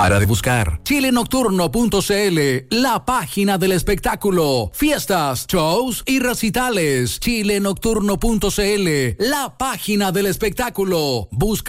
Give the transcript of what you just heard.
Para de buscar. Chilenocturno.cl, la página del espectáculo. Fiestas, shows y recitales. Chilenocturno.cl, la página del espectáculo. Busca